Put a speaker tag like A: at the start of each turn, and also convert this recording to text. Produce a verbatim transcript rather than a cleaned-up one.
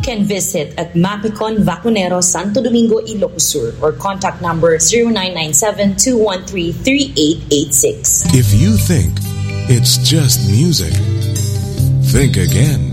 A: can visit at Mapicon Vacunero, Santo Domingo, Ilocos Sur, or contact number zero nine nine seven, two one three, three eight eight six.
B: If you think it's just music, think again.